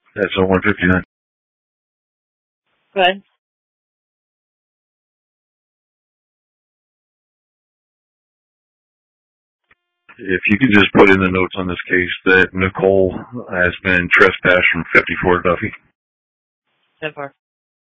That's a 159. Good. If you could just put in the notes on this case that Nicole has been trespassed from 54 Duffy. So far.